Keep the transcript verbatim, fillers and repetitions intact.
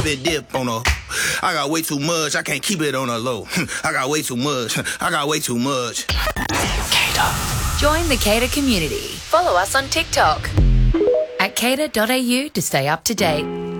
bit dip on her. I got way too much, I can't keep it on a low. I got way too much, I got way too much. Cater. Join the Cater community. Follow us on TikTok at cater dot a u to stay up to date.